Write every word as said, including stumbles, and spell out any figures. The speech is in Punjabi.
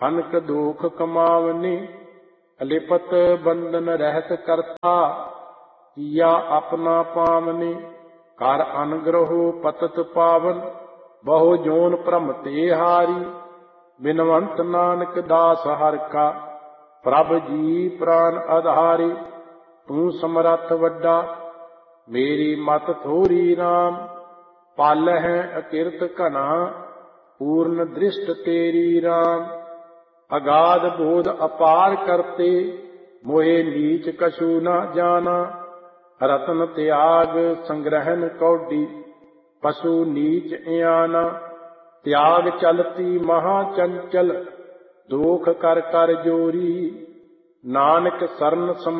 ਅਨਕ ਦੋਖ ਕਮਾਵਨੀ, ਅਲਿਪਤ ਬੰਧਨ ਰਹਿਤ ਕਰਤਾ, ਕੀਆ ਆਪਣਾ ਪਾਵਨੀ। ਕਰ ਅਨਗ੍ਰਹੋ ਪਤਤ ਪਾਵਨ, ਬਹੁ ਜੋਨ ਭ੍ਰਮ ਤੇ ਹਾਰੀ। ਬਿਨਵੰਤ ਨਾਨਕ ਦਾਸ ਹਰਿ ਕਾ, ਪ੍ਰਭ ਜੀ ਪ੍ਰਾਨ ਆਧਾਰੀ। ਤੂੰ ਸਮਰੱਥ ਵੱਡਾ, ਮੇਰੀ ਮਤ ਥੋਰੀ ਰਾਮ। ਪਾਲਹਿ ਅਕਿਰਤ ਘਨਾ, ਪੂਰਨ ਦ੍ਰਿਸ਼ਟ ਤੇਰੀ ਰਾਮ। ਅਗਾਧ ਬੋਧ ਅਪਾਰ ਕਰਤੇ, ਮੋਹਿ ਨੀਚ ਕਛੂ ਨ ਜਾਨਾ। ਰਤਨ ਤਿਆਗ ਸੰਗ੍ਰਹਿਨ ਕੌਡੀ, ਪਸ਼ੂ ਨੀਚ ਇਆਨਾ। ਤਿਆਗ ਚਲਤੀ ਮਹਾ ਚੰਚਲ, ਦੋਖ ਕਰ ਕਰ ਜੋਰੀ। ਨਾਨਕ ਸਰਨ ਸਮ